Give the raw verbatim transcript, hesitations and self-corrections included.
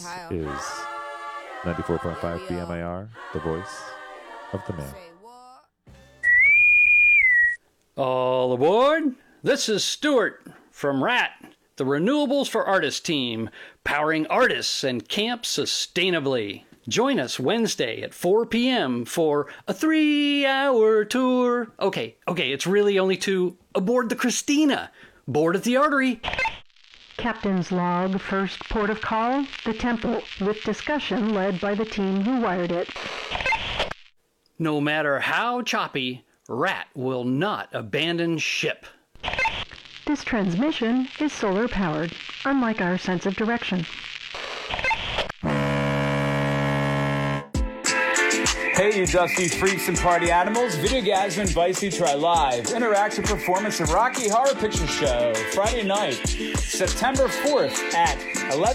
is ninety-four point five B M I R, the voice of the man. All aboard! This is Stuart from R A T, the Renewables for Artists team, powering artists and camp sustainably. Join us Wednesday at four p.m. for a three-hour tour. Okay, okay, it's really only two. Aboard the Christina. Board at the Artery. Captain's log, first port of call, the temple, with discussion led by the team who wired it. No matter how choppy, R A T will not abandon ship. This transmission is solar powered, unlike our sense of direction. Hey, you dusty freaks and party animals. Videogasm invites you to our live interactive performance of Rocky Horror Picture Show, Friday night, September fourth at eleven